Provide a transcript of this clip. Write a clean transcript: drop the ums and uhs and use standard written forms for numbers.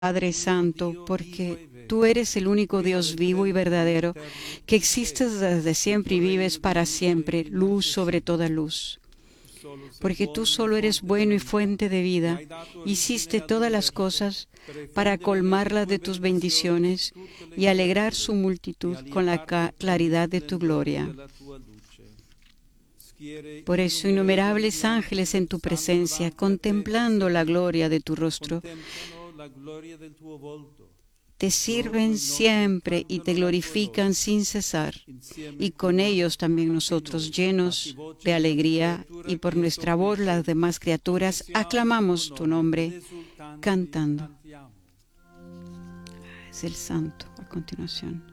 Padre Santo, porque tú eres el único Dios vivo y verdadero, que existes desde siempre y vives para siempre, luz sobre toda luz. Porque tú solo eres bueno y fuente de vida, hiciste todas las cosas para colmarlas de tus bendiciones y alegrar su multitud con la claridad de tu gloria. Por eso innumerables ángeles en tu presencia, contemplando la gloria de tu rostro, te sirven siempre y te glorifican sin cesar, y con ellos también nosotros, llenos de alegría, y por nuestra voz las demás criaturas, aclamamos tu nombre cantando. Es el santo a continuación.